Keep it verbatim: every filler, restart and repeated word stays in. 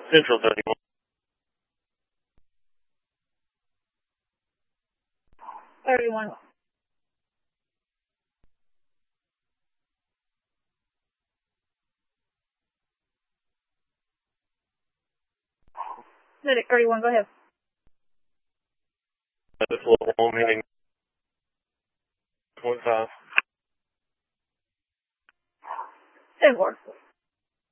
Central thirty-one. thirty-one. Medic thirty-one, go ahead. This level one meeting. Point five. ten four.